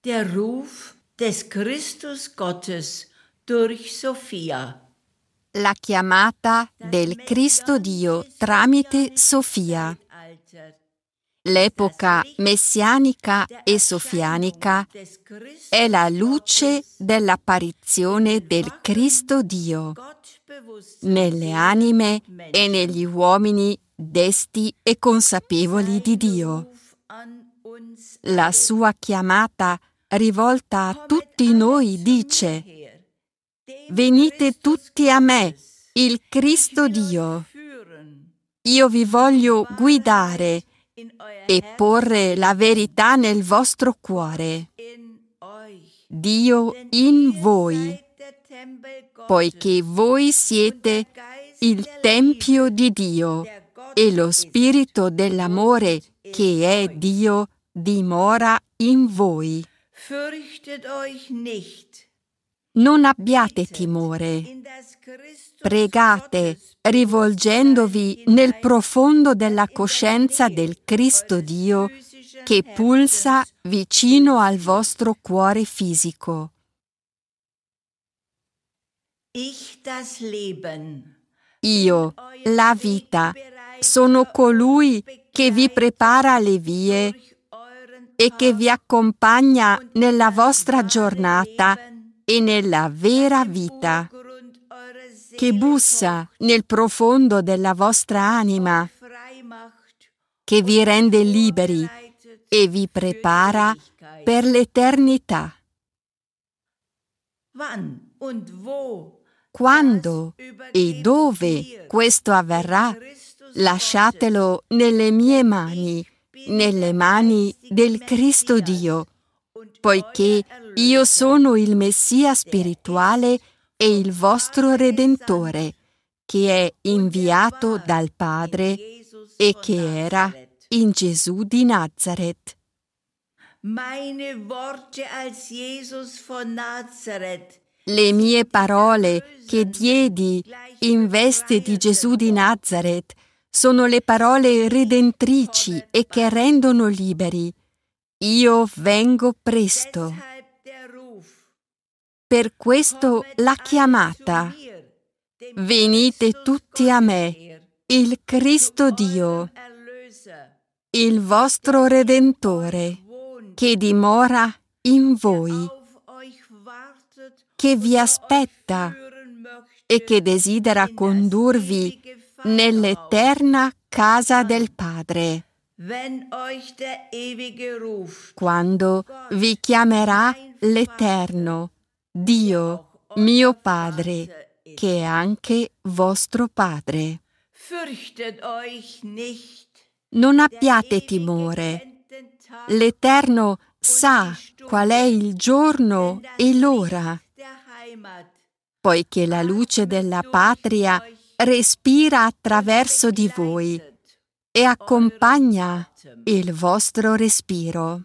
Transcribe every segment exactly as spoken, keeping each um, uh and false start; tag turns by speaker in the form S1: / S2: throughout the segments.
S1: der Ruf des Christus Gottes durch Sofia.
S2: La chiamata del Cristo Dio tramite Sofia. L'epoca messianica e sofianica è la luce dell'apparizione del Cristo Dio nelle anime e negli uomini desti e consapevoli di Dio. La sua chiamata rivolta a tutti noi dice: venite tutti a me, il Cristo Dio. Io vi voglio guidare e porre la verità nel vostro cuore. Dio in voi, poiché voi siete il Tempio di Dio e lo Spirito dell'amore che è Dio dimora in voi. Non abbiate timore. Pregate, rivolgendovi nel profondo della coscienza del Cristo Dio che pulsa vicino al vostro cuore fisico. Io, la vita, sono colui che vi prepara le vie e che vi accompagna nella vostra giornata e nella vera vita, che bussa nel profondo della vostra anima, che vi rende liberi e vi prepara per l'eternità. Quando e dove questo avverrà, lasciatelo nelle mie mani, nelle mani del Cristo Dio, poiché io sono il Messia spirituale e il vostro Redentore, che è inviato dal Padre e che era in Gesù di Nazaret. Le mie parole che diedi in veste di Gesù di Nazaret sono le parole redentrici e che rendono liberi. Io vengo presto. Per questo la chiamata. Venite tutti a me, il Cristo Dio, il vostro Redentore, che dimora in voi, che vi aspetta e che desidera condurvi nell'eterna casa del Padre. Quando vi chiamerà l'Eterno, Dio, mio Padre, che è anche vostro Padre. Non abbiate timore. L'Eterno sa qual è il giorno e l'ora, poiché la luce della patria respira attraverso di voi e accompagna il vostro respiro.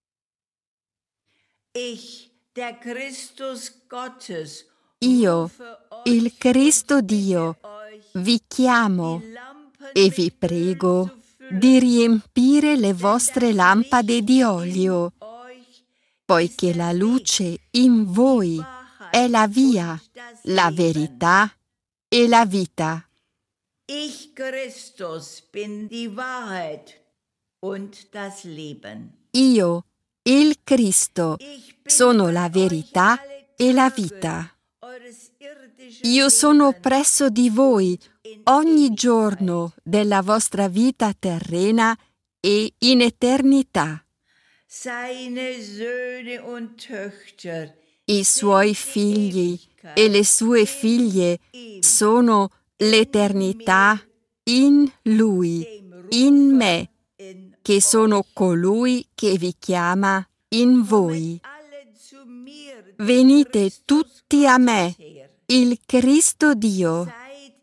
S2: Io, il Cristo Dio, vi chiamo e vi prego di riempire le vostre lampade di olio, poiché la luce in voi è la via, la verità e la vita.
S1: Ich Christus bin die Wahrheit und das Leben.
S2: Io, il Cristo, sono la verità e la vita. Io sono presso di voi ogni giorno della vostra vita terrena e in eternità. I suoi figli e le sue figlie sono l'eternità in Lui, in me, che sono colui che vi chiama in voi. Venite tutti a me, il Cristo Dio,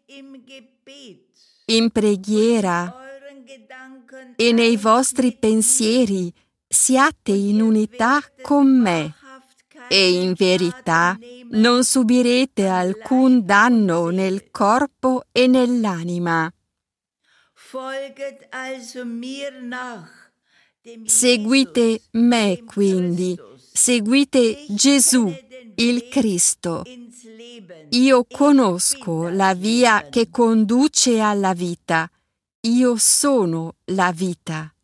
S2: in preghiera e nei vostri pensieri siate in unità con me e in verità non subirete alcun danno nel corpo e nell'anima. Seguite me quindi, Seguite Gesù, il Cristo. Io conosco la via che conduce alla vita. Io sono la vita.